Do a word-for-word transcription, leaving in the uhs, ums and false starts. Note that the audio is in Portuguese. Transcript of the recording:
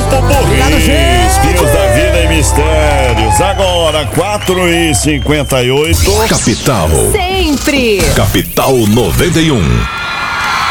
Risquinhos da vida e mistérios. Agora, quatro e cinquenta e oito. Capital. Sempre. Capital noventa e um.